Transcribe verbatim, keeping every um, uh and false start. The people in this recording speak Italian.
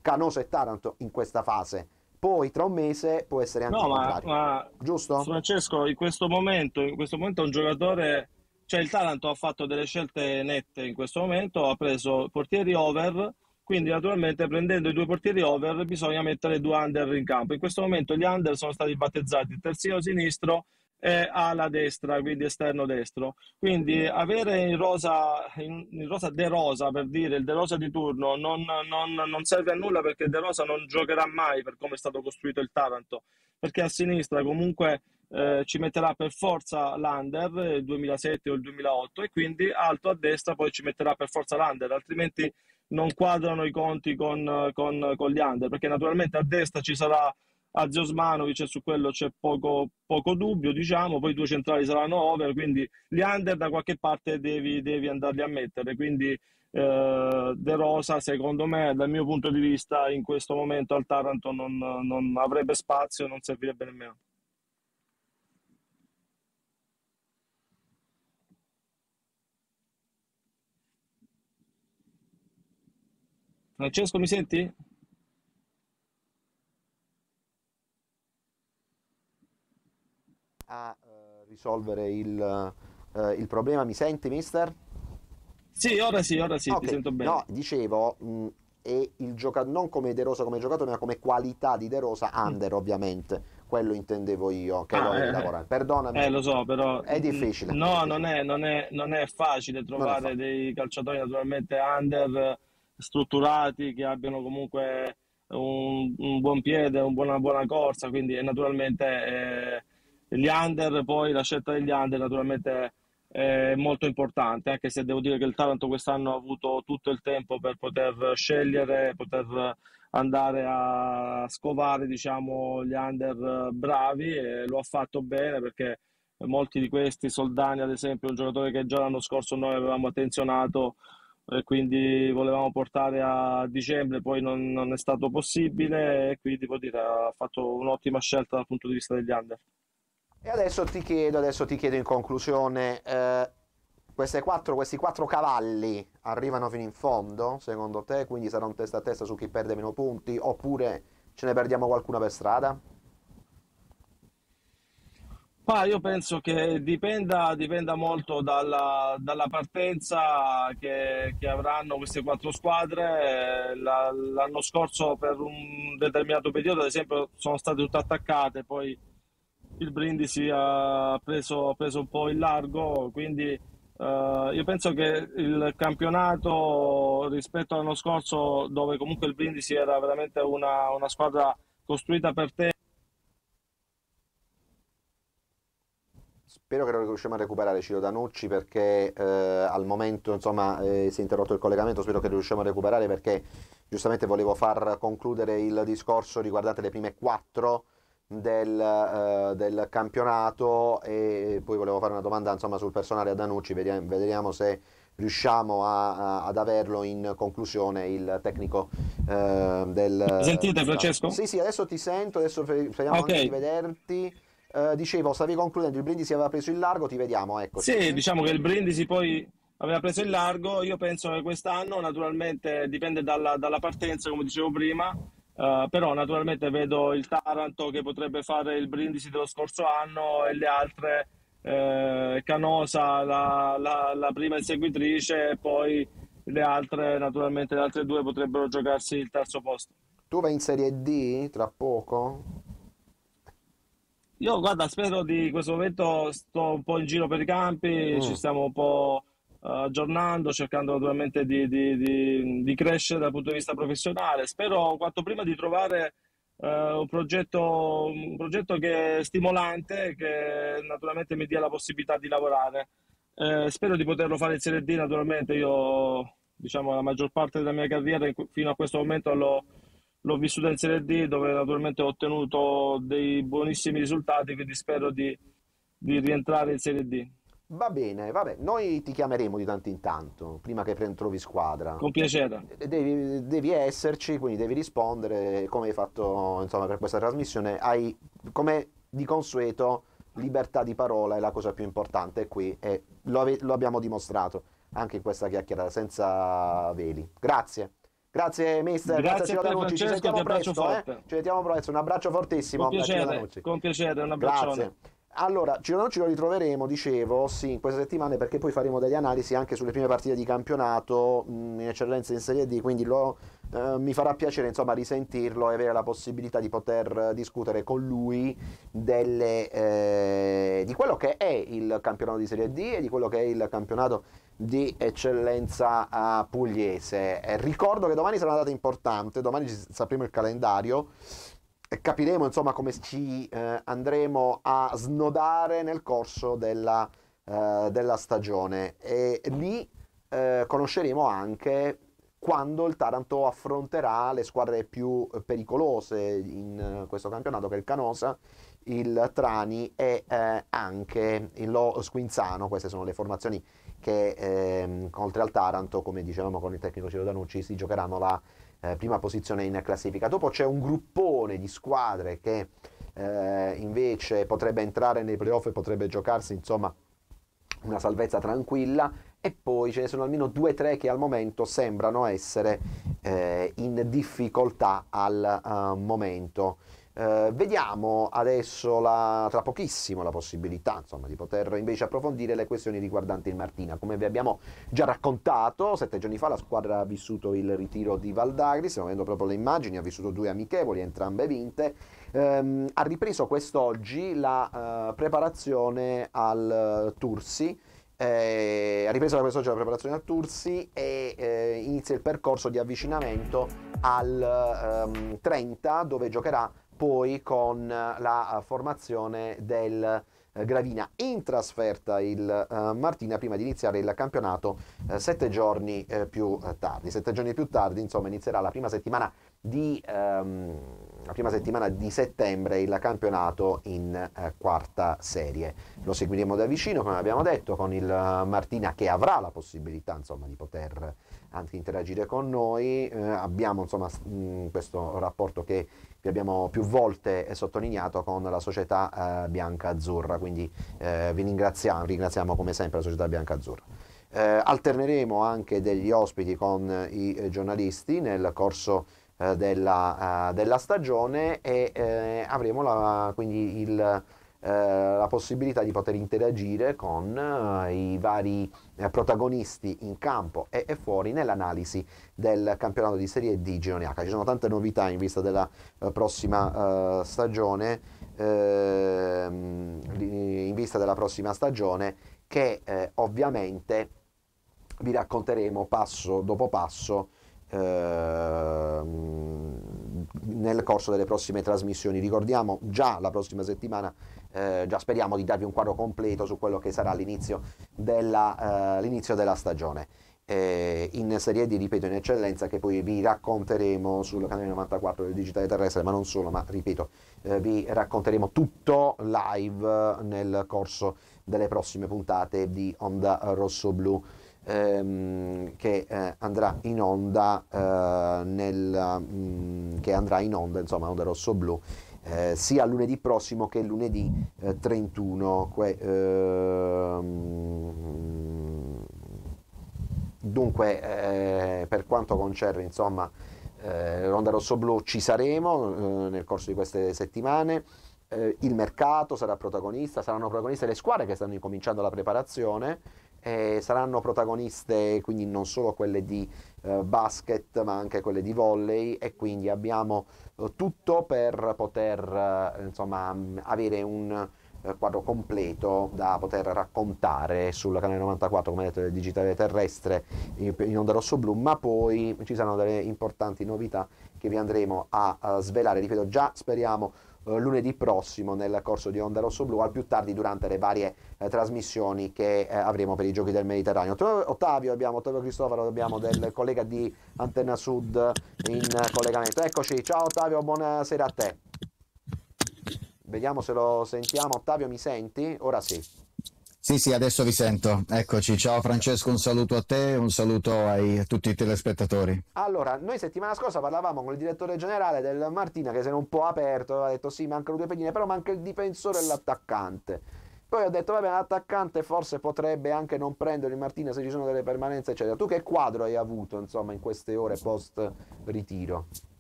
Canosa e Taranto in questa fase. Poi tra un mese può essere anche No, il ma, contrario, ma giusto? Francesco, in questo momento, in questo momento è un giocatore, cioè il Taranto ha fatto delle scelte nette in questo momento, ha preso portieri over, quindi naturalmente prendendo i due portieri over bisogna mettere due under in campo. In questo momento gli under sono stati battezzati terzino sinistro e ala destra, quindi esterno destro. Quindi avere in rosa, in, in rosa De Rosa, per dire il De Rosa di turno, non, non- non serve a nulla perché De Rosa non giocherà mai per come è stato costruito il Taranto, perché a sinistra comunque eh, ci metterà per forza l'under, il duemilasette o il duemilaotto, e quindi alto a destra poi ci metterà per forza l'under, altrimenti non quadrano i conti con, con, con gli under, perché naturalmente a destra ci sarà Azio Osmanovic e su quello c'è poco, poco dubbio, diciamo, poi i due centrali saranno over, quindi gli under da qualche parte devi, devi andarli a mettere, quindi eh, De Rosa secondo me dal mio punto di vista in questo momento al Taranto non, non avrebbe spazio, non servirebbe nemmeno. Francesco, mi senti? A eh, risolvere il, eh, il problema. Mi senti, mister? Sì, ora sì, ora sì, ti Ok, sento no, bene. dicevo, mh, è il gioca- non come De Rosa come giocatore, ma come qualità di De Rosa, Mm. under ovviamente, quello intendevo io, che lo Ah, devi eh, lavorare. eh, eh, Perdonami, lo so, però è mm, difficile, è no, non difficile, è, non è- non è facile non è trovare facile. dei calciatori naturalmente under eh, strutturati che abbiano comunque un, un buon piede, un buona, buona corsa, quindi eh, naturalmente eh, gli under, poi la scelta degli under naturalmente è molto importante, anche se devo dire che il Taranto quest'anno ha avuto tutto il tempo per poter scegliere, poter andare a scovare, diciamo, gli under eh, bravi, e lo ha fatto bene perché molti di questi, Soldani ad esempio, un giocatore che già l'anno scorso noi avevamo attenzionato e quindi volevamo portare a dicembre, poi non, non è stato possibile e quindi vuol dire, ha fatto un'ottima scelta dal punto di vista degli under. E adesso ti chiedo, adesso ti chiedo in conclusione, eh, queste quattro, questi quattro cavalli arrivano fino in fondo, secondo te? Quindi sarà un testa a testa su chi perde meno punti, oppure ce ne perdiamo qualcuna per strada? Ma io penso che dipenda, dipenda molto dalla, dalla partenza che, che avranno queste quattro squadre. Eh, la- l'anno scorso per un determinato periodo, ad esempio, sono state tutte attaccate, poi il Brindisi ha preso, ha preso un po' il largo, quindi eh, io penso che il campionato rispetto all'anno scorso, dove comunque il Brindisi era veramente una, una squadra costruita per te. Spero che riusciamo a recuperare Ciro Danucci perché eh, al momento insomma eh, si è interrotto il collegamento, spero che riusciamo a recuperare perché giustamente volevo far concludere il discorso riguardante le prime quattro del, eh, del campionato e poi volevo fare una domanda insomma sul personale a Danucci, vediamo, vediamo se riusciamo a- a- ad averlo in conclusione il tecnico eh, Mi del, sentite, del Taranto. Francesco? Sì, sì, adesso ti sento, adesso fe- speriamo Ok, anche di vederti. Eh, dicevo, stavi concludendo, il Brindisi aveva preso il largo, ti vediamo, eccoci. sì, diciamo che il Brindisi poi aveva preso il largo. Io penso che quest'anno, naturalmente, dipende dalla, dalla partenza, come dicevo prima, eh, però naturalmente vedo il Taranto che potrebbe fare il Brindisi dello scorso anno e le altre, eh, Canosa, la, la- la prima inseguitrice, e poi le altre, naturalmente, le altre due potrebbero giocarsi il terzo posto. Tu vai in Serie D tra poco? Io, guarda, spero di questo momento sto un po' in giro per i campi, ci Mm. stiamo un po' eh, aggiornando, cercando naturalmente di, di- di- di crescere dal punto di vista professionale. Spero quanto prima di trovare eh, un progetto, un progetto che è stimolante, che naturalmente mi dia la possibilità di lavorare. Eh, spero di poterlo fare in Serie D, naturalmente. Io, diciamo, la maggior parte della mia carriera in- fino a questo momento l'ho l'ho vissuta in Serie D, dove naturalmente ho ottenuto dei buonissimi risultati, quindi spero di, di rientrare in Serie D. Va bene, vabbè, noi ti chiameremo di tanto in tanto, prima che pre- trovi squadra. Con piacere. E Devi, devi esserci, quindi devi rispondere, come hai fatto insomma, per questa trasmissione. Hai, come di consueto, libertà di parola è la cosa più importante qui e lo, ave- lo abbiamo dimostrato anche in questa chiacchierata senza veli. Grazie. Grazie mister, grazie, grazie a Ciro Danucci, ci sentiamo presto, eh? Ci sentiamo presto, un abbraccio fortissimo. Con piacere, con piacere, un abbraccione. Grazie. Allora, Ciro Danucci lo ritroveremo, dicevo, sì, in queste settimane, perché poi faremo delle analisi anche sulle prime partite di campionato mh, in eccellenza in Serie D, quindi lo, eh, mi farà piacere insomma risentirlo e avere la possibilità di poter discutere con lui delle, eh, di quello che è il campionato di Serie D e di quello che è il campionato di eccellenza uh, pugliese. Eh, ricordo che domani sarà una data importante, domani ci sapremo il calendario e capiremo insomma come ci eh, andremo a snodare nel corso della, eh, della stagione, e lì eh, conosceremo anche quando il Taranto affronterà le squadre più pericolose in uh, questo campionato, che è il Canosa, il Trani e eh, anche lo Squinzano. Queste sono le formazioni che ehm, oltre al Taranto, come dicevamo con il tecnico Ciro Danucci, si giocheranno la eh, prima posizione in classifica. Dopo c'è un gruppone di squadre che eh, invece potrebbe entrare nei playoff e potrebbe giocarsi insomma una salvezza tranquilla, e poi ce ne sono almeno due o tre che al momento sembrano essere eh, in difficoltà al uh, momento. Uh, vediamo adesso la, tra pochissimo la possibilità insomma di poter invece approfondire le questioni riguardanti il Martina. Come vi abbiamo già raccontato, sette giorni fa la squadra ha vissuto il ritiro di Valdagri, stiamo vedendo proprio le immagini, ha vissuto due amichevoli, entrambe vinte. Um, ha ripreso quest'oggi la uh, preparazione al uh, Tursi. Eh, ha ripreso da quest'oggi la preparazione al Tursi e eh, inizia il percorso di avvicinamento al um, trenta, dove giocherà poi con la formazione del eh, Gravina in trasferta il eh, Martina, prima di iniziare il campionato eh, sette giorni eh, più tardi. Sette giorni più tardi, insomma, inizierà la prima settimana di, ehm, la prima settimana di settembre il campionato in eh, quarta serie. Lo seguiremo da vicino, come abbiamo detto, con il Martina che avrà la possibilità insomma di poter anche interagire con noi. Eh, abbiamo insomma mh, questo rapporto che vi abbiamo più volte sottolineato con la società eh, bianca-azzurra, quindi eh, vi ringraziamo, ringraziamo come sempre la società bianca-azzurra. Eh, alterneremo anche degli ospiti con i eh, giornalisti nel corso eh, della, uh, della stagione, e eh, avremo la, quindi il la possibilità di poter interagire con uh, i vari uh, protagonisti in campo e, e fuori nell'analisi del campionato di Serie D Girone H. Ci sono tante novità in vista della uh, prossima uh, stagione, uh, in vista della prossima stagione che uh, ovviamente vi racconteremo passo dopo passo uh, nel corso delle prossime trasmissioni. Ricordiamo già la prossima settimana, eh, già speriamo di darvi un quadro completo su quello che sarà l'inizio della, eh, l'inizio della stagione eh, in Serie D, ripeto, in eccellenza, che poi vi racconteremo sul canale novantaquattro del Digitale Terrestre, ma non solo, ma ripeto, eh, vi racconteremo tutto live nel corso delle prossime puntate di Onda Rosso Blu. Ehm, che eh, andrà in onda eh, nel mh, che andrà in onda insomma Onda Rosso Blu eh, sia lunedì prossimo che lunedì eh, trentuno que, ehm, dunque eh, per quanto concerne insomma eh, Onda Rosso Blu ci saremo eh, nel corso di queste settimane. Eh, il mercato sarà protagonista, saranno protagoniste le squadre che stanno incominciando la preparazione. Eh, saranno protagoniste quindi non solo quelle di eh, basket ma anche quelle di volley, e quindi abbiamo eh, tutto per poter eh, insomma avere un eh, quadro completo da poter raccontare sul canale novantaquattro, come detto, del Digitale Terrestre in, in Onda Rosso Blu, ma poi ci saranno delle importanti novità che vi andremo a, a svelare, ripeto, già speriamo lunedì prossimo nel corso di Onda Rosso Blu, al più tardi durante le varie eh, trasmissioni che eh, avremo per i Giochi del Mediterraneo. Ottavio, abbiamo Ottavio Cristoforo, abbiamo del collega di Antenna Sud in collegamento. Eccoci, ciao Ottavio, buonasera a te. Vediamo se lo sentiamo. Ottavio, mi senti? Ora sì. Sì, sì, adesso vi sento. Eccoci, ciao Francesco, un saluto a te, un saluto ai, a tutti i telespettatori. Allora, noi settimana scorsa parlavamo con il direttore generale del Martina, che si era un po' aperto, aveva detto sì, mancano due pedine, però manca il difensore e l'attaccante. Poi ho detto, vabbè, l'attaccante forse potrebbe anche non prendere il Martinez se ci sono delle permanenze, eccetera. Tu che quadro hai avuto, insomma, in queste ore post ritiro?